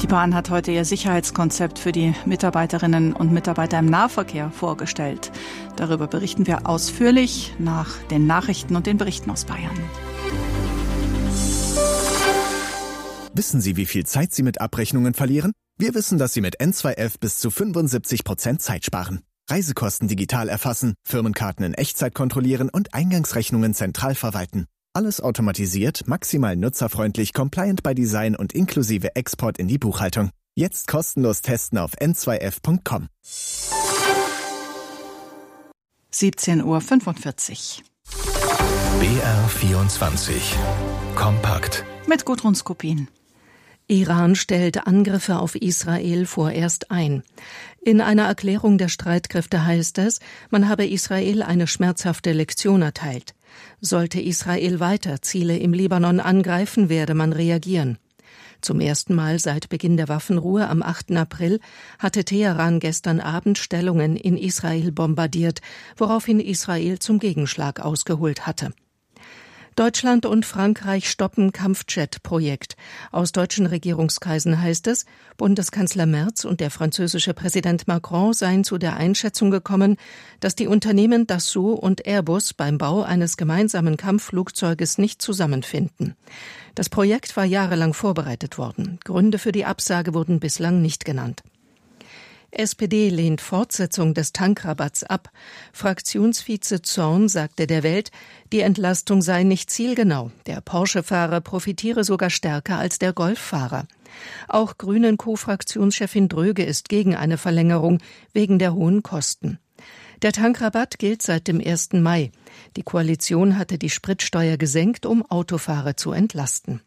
Bahn hat heute ihr Sicherheitskonzept für die Mitarbeiterinnen und Mitarbeiter im Nahverkehr vorgestellt. Darüber berichten wir ausführlich nach den Nachrichten und den Berichten aus Bayern. Wissen Sie, wie viel Zeit Sie mit Abrechnungen verlieren? Wir wissen, dass Sie mit N2F bis zu 75% Zeit sparen. Reisekosten digital erfassen, Firmenkarten in Echtzeit kontrollieren und Eingangsrechnungen zentral verwalten. Alles automatisiert, maximal nutzerfreundlich, compliant by Design und inklusive Export in die Buchhaltung. Jetzt kostenlos testen auf n2f.com. 17:45 Uhr. BR24 Kompakt. Mit Gudrun Skopin. Iran stellt Angriffe auf Israel vorerst ein. In einer Erklärung der Streitkräfte heißt es, man habe Israel eine schmerzhafte Lektion erteilt. Sollte Israel weiter Ziele im Libanon angreifen, werde man reagieren. Zum ersten Mal seit Beginn der Waffenruhe am 8. April hatte Teheran gestern Abend Stellungen in Israel bombardiert, woraufhin Israel zum Gegenschlag ausgeholt hatte. Deutschland und Frankreich stoppen Kampfjet-Projekt. Aus deutschen Regierungskreisen heißt es, Bundeskanzler Merz und der französische Präsident Macron seien zu der Einschätzung gekommen, dass die Unternehmen Dassault und Airbus beim Bau eines gemeinsamen Kampfflugzeuges nicht zusammenfinden. Das Projekt war jahrelang vorbereitet worden. Gründe für die Absage wurden bislang nicht genannt. SPD lehnt Fortsetzung des Tankrabatts ab. Fraktionsvize Zorn sagte der Welt, die Entlastung sei nicht zielgenau. Der Porsche-Fahrer profitiere sogar stärker als der Golf-Fahrer. Auch Grünen-Co-Fraktionschefin Dröge ist gegen eine Verlängerung wegen der hohen Kosten. Der Tankrabatt gilt seit dem 1. Mai. Die Koalition hatte die Spritsteuer gesenkt, um Autofahrer zu entlasten.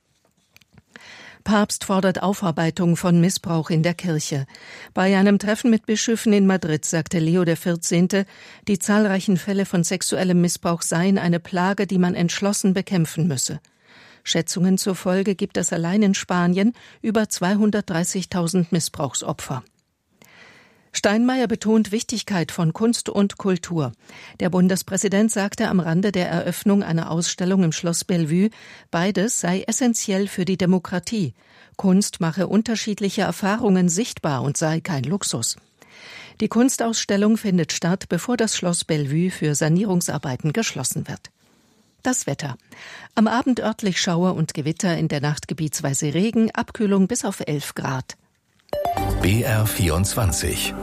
Papst fordert Aufarbeitung von Missbrauch in der Kirche. Bei einem Treffen mit Bischöfen in Madrid sagte Leo XIV., die zahlreichen Fälle von sexuellem Missbrauch seien eine Plage, die man entschlossen bekämpfen müsse. Schätzungen zufolge gibt es allein in Spanien über 230.000 Missbrauchsopfer. Steinmeier betont Wichtigkeit von Kunst und Kultur. Der Bundespräsident sagte am Rande der Eröffnung einer Ausstellung im Schloss Bellevue, beides sei essentiell für die Demokratie. Kunst mache unterschiedliche Erfahrungen sichtbar und sei kein Luxus. Die Kunstausstellung findet statt, bevor das Schloss Bellevue für Sanierungsarbeiten geschlossen wird. Das Wetter. Am Abend örtlich Schauer und Gewitter, in der Nacht gebietsweise Regen, Abkühlung bis auf 11 Grad. BR24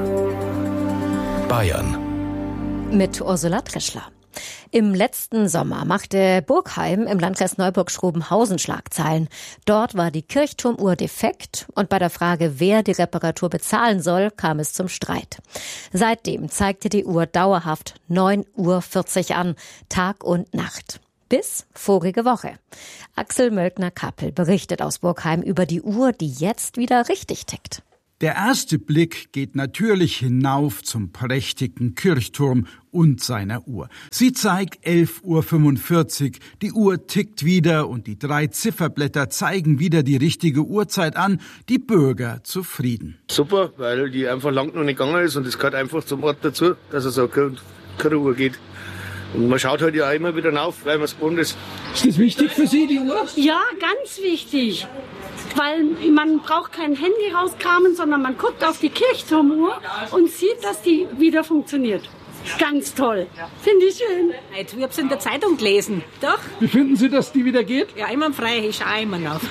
Bayern mit Ursula Treschler. Im letzten Sommer machte Burgheim im Landkreis Neuburg-Schrobenhausen Schlagzeilen. Dort war die Kirchturmuhr defekt und bei der Frage, wer die Reparatur bezahlen soll, kam es zum Streit. Seitdem zeigte die Uhr dauerhaft 9:40 Uhr an, Tag und Nacht. Bis vorige Woche. Axel Mölkner-Kappel berichtet aus Burgheim über die Uhr, die jetzt wieder richtig tickt. Der erste Blick geht natürlich hinauf zum prächtigen Kirchturm und seiner Uhr. Sie zeigt 11:45 Uhr, die Uhr tickt wieder und die 3 Zifferblätter zeigen wieder die richtige Uhrzeit an, die Bürger zufrieden. Super, weil die einfach lang noch nicht gegangen ist und es gehört einfach zum Ort dazu, dass es so eine Uhr geht. Und man schaut halt ja auch immer wieder auf, weil man es gewohnt ist. Ist das wichtig für Sie, die Uhr? Ja, ganz wichtig. Weil man braucht kein Handy rauskramen, sondern man guckt auf die Kirchturmuhr und sieht, dass die wieder funktioniert. Ganz toll. Finde ich schön. Ich habe es in der Zeitung gelesen. Doch. Wie finden Sie, dass die wieder geht? Ja, einwandfrei. Ich schaue immer noch.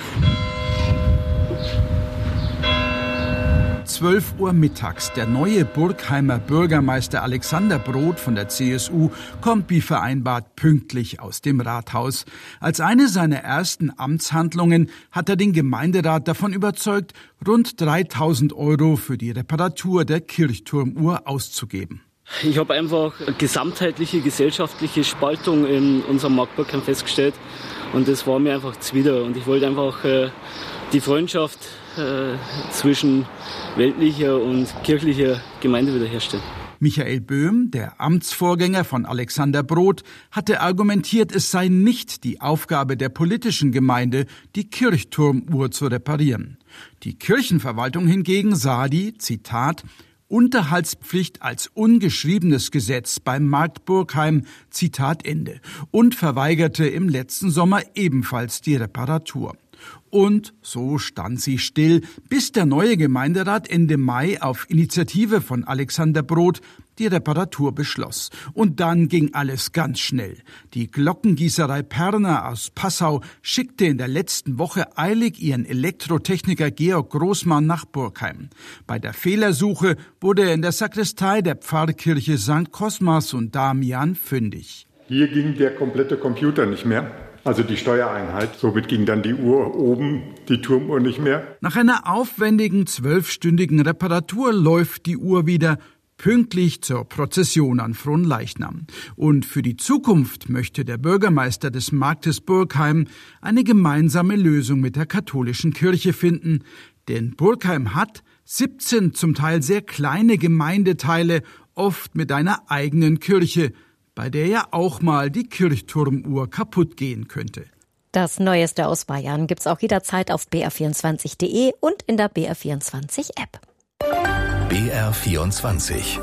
12 Uhr mittags. Der neue Burgheimer Bürgermeister Alexander Broth von der CSU kommt wie vereinbart pünktlich aus dem Rathaus. Als eine seiner ersten Amtshandlungen hat er den Gemeinderat davon überzeugt, rund 3.000 € für die Reparatur der Kirchturmuhr auszugeben. Ich habe einfach eine gesamtheitliche gesellschaftliche Spaltung in unserem Markt Burgheim festgestellt und das war mir einfach zuwider und ich wollte einfach die Freundschaft zwischen weltlicher und kirchlicher Gemeinde wiederherstellen. Michael Böhm, der Amtsvorgänger von Alexander Broth, hatte argumentiert, es sei nicht die Aufgabe der politischen Gemeinde, die Kirchturmuhr zu reparieren. Die Kirchenverwaltung hingegen sah die, Zitat, Unterhaltspflicht als ungeschriebenes Gesetz beim Markt Burgheim, Zitat Ende, und verweigerte im letzten Sommer ebenfalls die Reparatur. Und so stand sie still, bis der neue Gemeinderat Ende Mai auf Initiative von Alexander Brodt die Reparatur beschloss. Und dann ging alles ganz schnell. Die Glockengießerei Perner aus Passau schickte in der letzten Woche eilig ihren Elektrotechniker Georg Großmann nach Burgheim. Bei der Fehlersuche wurde er in der Sakristei der Pfarrkirche St. Cosmas und Damian fündig. Hier ging der komplette Computer nicht mehr. Also die Steuereinheit. Somit ging dann die Uhr oben, die Turmuhr nicht mehr. Nach einer aufwendigen 12-stündigen Reparatur läuft die Uhr wieder pünktlich zur Prozession an Fronleichnam. Und für die Zukunft möchte der Bürgermeister des Marktes Burgheim eine gemeinsame Lösung mit der katholischen Kirche finden. Denn Burgheim hat 17 zum Teil sehr kleine Gemeindeteile, oft mit einer eigenen Kirche, bei der ja auch mal die Kirchturmuhr kaputt gehen könnte. Das Neueste aus Bayern gibt's auch jederzeit auf br24.de und in der BR24-App. BR24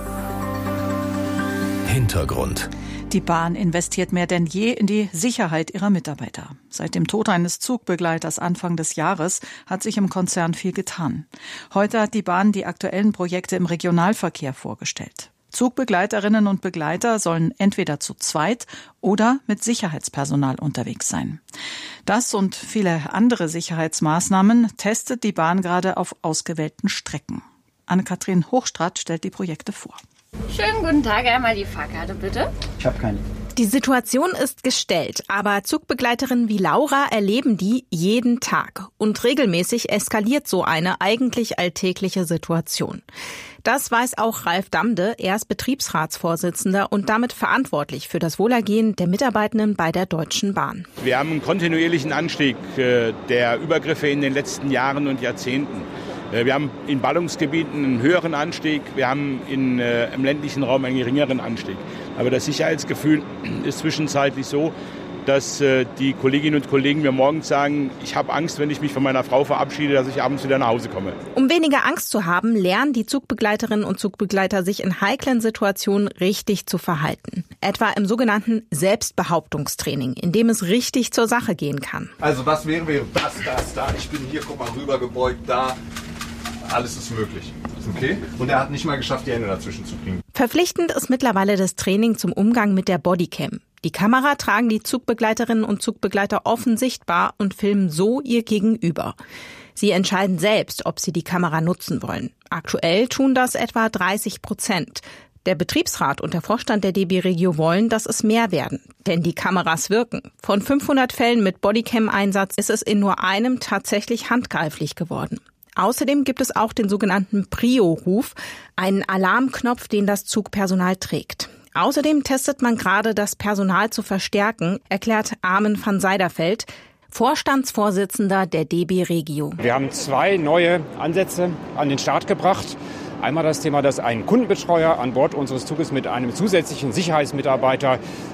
Hintergrund. Die Bahn investiert mehr denn je in die Sicherheit ihrer Mitarbeiter. Seit dem Tod eines Zugbegleiters Anfang des Jahres hat sich im Konzern viel getan. Heute hat die Bahn die aktuellen Projekte im Regionalverkehr vorgestellt. Zugbegleiterinnen und Begleiter sollen entweder zu zweit oder mit Sicherheitspersonal unterwegs sein. Das und viele andere Sicherheitsmaßnahmen testet die Bahn gerade auf ausgewählten Strecken. Anne-Kathrin Hochstraat stellt die Projekte vor. Schönen guten Tag, einmal die Fahrkarte bitte. Ich habe keine. Die Situation ist gestellt, aber Zugbegleiterinnen wie Laura erleben die jeden Tag. Und regelmäßig eskaliert so eine eigentlich alltägliche Situation. Das weiß auch Ralf Damde, er ist Betriebsratsvorsitzender und damit verantwortlich für das Wohlergehen der Mitarbeitenden bei der Deutschen Bahn. Wir haben einen kontinuierlichen Anstieg der Übergriffe in den letzten Jahren und Jahrzehnten. Wir haben in Ballungsgebieten einen höheren Anstieg, wir haben im ländlichen Raum einen geringeren Anstieg. Aber das Sicherheitsgefühl ist zwischenzeitlich so, dass die Kolleginnen und Kollegen mir morgens sagen, ich habe Angst, wenn ich mich von meiner Frau verabschiede, dass ich abends wieder nach Hause komme. Um weniger Angst zu haben, lernen die Zugbegleiterinnen und Zugbegleiter sich in heiklen Situationen richtig zu verhalten. Etwa im sogenannten Selbstbehauptungstraining, in dem es richtig zur Sache gehen kann. Also was wäre das, da, ich bin hier, guck mal, rübergebeugt, da. Alles ist möglich. Okay? Und er hat nicht mal geschafft, die Hände dazwischen zu kriegen. Verpflichtend ist mittlerweile das Training zum Umgang mit der Bodycam. Die Kamera tragen die Zugbegleiterinnen und Zugbegleiter offen sichtbar und filmen so ihr Gegenüber. Sie entscheiden selbst, ob sie die Kamera nutzen wollen. Aktuell tun das etwa 30%. Der Betriebsrat und der Vorstand der DB Regio wollen, dass es mehr werden. Denn die Kameras wirken. Von 500 Fällen mit Bodycam-Einsatz ist es in nur einem tatsächlich handgreiflich geworden. Außerdem gibt es auch den sogenannten Prio-Ruf, einen Alarmknopf, den das Zugpersonal trägt. Außerdem testet man gerade, das Personal zu verstärken, erklärt Armin van Seiderfeld, Vorstandsvorsitzender der DB Regio. Wir haben 2 neue Ansätze an den Start gebracht. Einmal das Thema, dass ein Kundenbetreuer an Bord unseres Zuges mit einem zusätzlichen Sicherheitsmitarbeiter